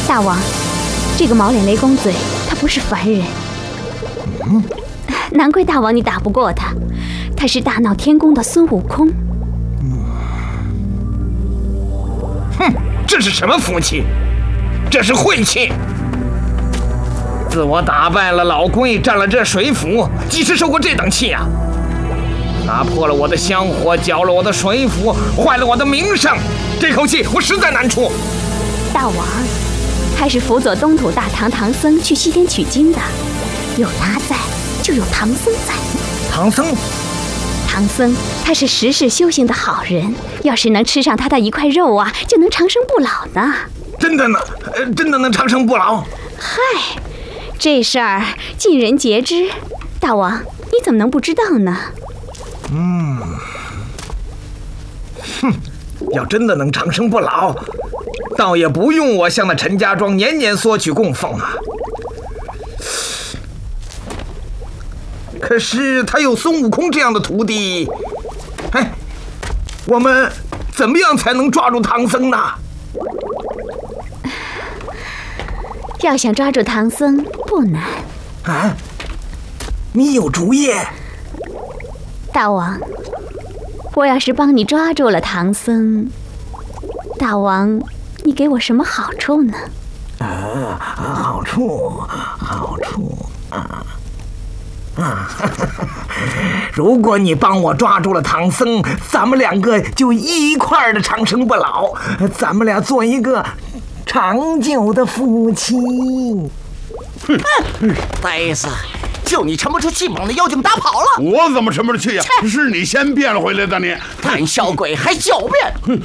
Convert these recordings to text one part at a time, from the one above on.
大王，这个毛脸雷公嘴，他不是凡人。难怪大王你打不过他，他是大闹天宫的孙悟空。 哼，这是什么福气？这是晦气！自我打败了老龟，占了这水府，几时受过这等气啊？打破了我的香火，搅了我的水府，坏了我的名声，这口气我实在难出。 大王，他是辅佐东土大唐唐僧去西天取经的，有他在，就有唐僧在。 唐僧？ 唐僧他是十世修行的好人，要是能吃上他的一块肉啊，就能长生不老呢。 真的呢？真的能长生不老？ 嗨，这事儿尽人皆知，大王你怎么能不知道呢？ 要真的能长生不老，倒也不用我向那陈家庄年年索取供奉啊。可是他有孙悟空这样的徒弟，哎，我们怎么样才能抓住唐僧呢？ 要想抓住唐僧不难啊，你有主意？ 大王，我要是帮你抓住了唐僧，大王你给我什么好处呢？ 好处如果你帮我抓住了唐僧，咱们两个就一块儿的长生不老，咱们俩做一个长久的夫妻。 呆子，就你沉不住气，把那妖精打跑了。 我怎么沉不住气呀？是你先变了回来的你， 胆小鬼还狡辩！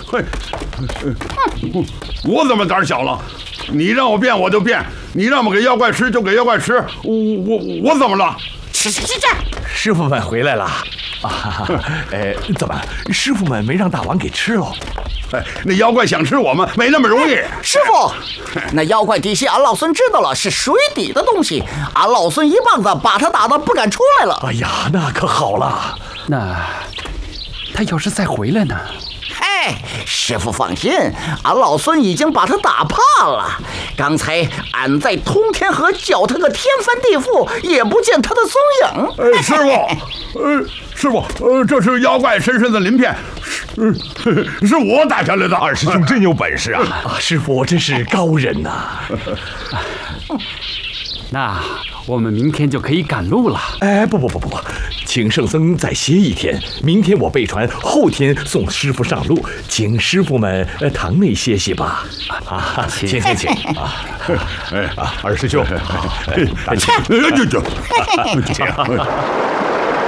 我怎么胆小了？你让我变我就变，你让我给妖怪吃就给妖怪吃，我怎么了？ 吃！ 师傅们回来了啊！怎么师傅们没让大王给吃喽？ 那妖怪想吃我们没那么容易。 师傅，那妖怪底细俺老孙知道了，是水底的东西，俺老孙一棒子把他打得不敢出来了。 哎呀，那可好了。 那他要是再回来呢？ 嘿，师傅放心，俺老孙已经把他打怕了。刚才俺在通天河叫他个天翻地覆，也不见他的踪影。 师傅，这是妖怪深深的鳞片，是我打下来的。 二师兄真有本事啊！师傅真是高人呐。 那我们明天就可以赶路了。 不，请圣僧再歇一天，明天我备船，后天送师傅上路，请师傅们堂内歇息吧。请二师兄，请。